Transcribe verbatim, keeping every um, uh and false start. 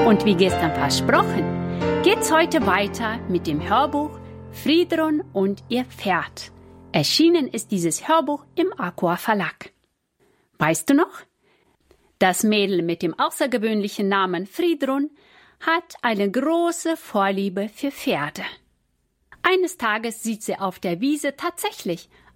Und wie gestern versprochen, geht's heute weiter mit dem Hörbuch Friedrun und ihr Pferd. Erschienen ist dieses Hörbuch im Arkoa Verlag. Weißt du noch? Das Mädel mit dem außergewöhnlichen Namen Friedrun hat eine große Vorliebe für Pferde. Eines Tages sieht sie auf der Wiese tatsächlich